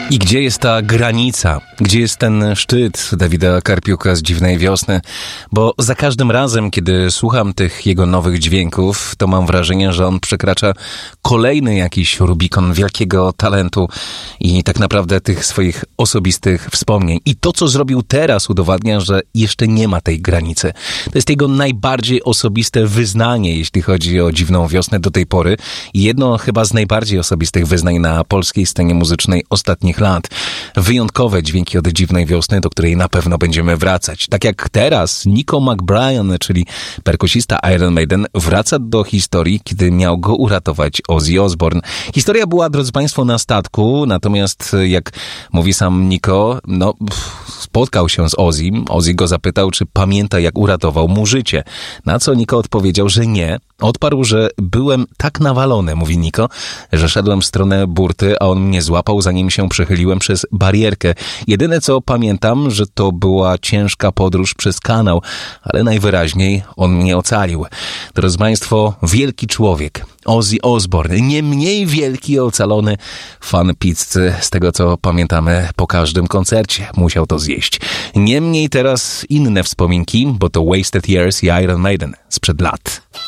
I gdzie jest ta granica? Gdzie jest ten szczyt Dawida Karpiuka z Dziwnej Wiosny? Bo za każdym razem, kiedy słucham tych jego nowych dźwięków, to mam wrażenie, że on przekracza kolejny jakiś Rubikon wielkiego talentu i tak naprawdę tych swoich osobistych wspomnień. I to, co zrobił teraz, udowadnia, że jeszcze nie ma tej granicy. To jest jego najbardziej osobiste wyznanie, jeśli chodzi o Dziwną Wiosnę do tej pory. I jedno chyba z najbardziej osobistych wyznań na polskiej scenie muzycznej ostatnich lat. Wyjątkowe dźwięki od Dziwnej Wiosny, do której na pewno będziemy wracać. Tak jak teraz Nico McBrien, czyli perkusista Iron Maiden, wraca do historii, kiedy miał go uratować Ozzy Osbourne. Historia była, drodzy Państwo, na statku, natomiast jak mówi sam Nico, spotkał się z Ozzym. Ozzy go zapytał, czy pamięta, jak uratował mu życie. Na co Nico odpowiedział, że nie. Odparł, że byłem tak nawalony, mówi Nico, że szedłem w stronę burty, a on mnie złapał, zanim się przechyliłem przez barierkę. Jedyne, co pamiętam, że to była ciężka podróż przez kanał, ale najwyraźniej on mnie ocalił. Drodzy Państwo, wielki człowiek, Ozzy Osbourne, nie mniej wielki i ocalony fan pizzy, z tego co pamiętamy po każdym koncercie. Musiał to zjeść. Niemniej teraz inne wspominki, bo to Wasted Years i Iron Maiden sprzed lat.